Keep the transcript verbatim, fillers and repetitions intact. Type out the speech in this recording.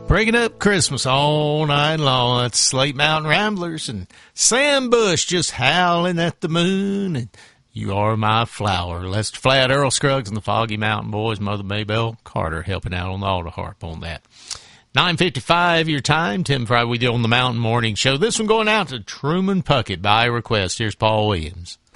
Breaking up Christmas all night long. That's Slate Mountain Ramblers and Sam Bush just howling at the moon. And You Are My Flower. Lester Flatt, Earl Scruggs, and the Foggy Mountain Boys. Mother Maybelle Carter helping out on the auto harp on that. nine fifty-five your time. Tim Fry with you on the Mountain Morning Show. This one going out to Truman Puckett by request. Here's Paul Williams.